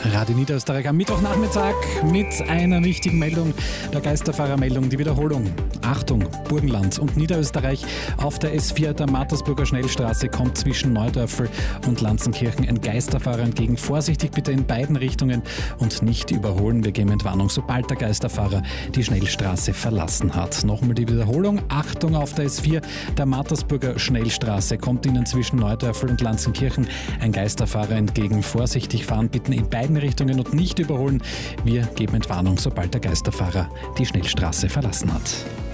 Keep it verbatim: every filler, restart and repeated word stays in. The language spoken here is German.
Radio Niederösterreich am Mittwochnachmittag mit einer wichtigen Meldung, der Geisterfahrermeldung, die Wiederholung. Achtung, Burgenland und Niederösterreich auf der S vier der Mattersburger Schnellstraße kommt zwischen Neudörfl und Lanzenkirchen ein Geisterfahrer entgegen. Vorsichtig bitte in beiden Richtungen und nicht überholen. Wir geben Entwarnung, sobald der Geisterfahrer die Schnellstraße verlassen hat. Nochmal die Wiederholung. Achtung, auf der S vier der Mattersburger Schnellstraße kommt Ihnen zwischen Neudörfl und Lanzenkirchen ein Geisterfahrer entgegen. Vorsichtig fahren bitten in beiden Richtungen und nicht überholen. Wir geben Entwarnung, sobald der Geisterfahrer die Schnellstraße verlassen hat.